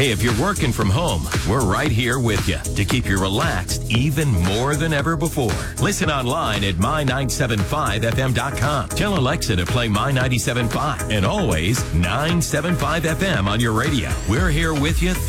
Hey, if you're working from home, we're right here with you to keep you relaxed even more than ever before. Listen online at my975fm.com. Tell Alexa to play My 97.5 and always 975 FM on your radio. We're here with you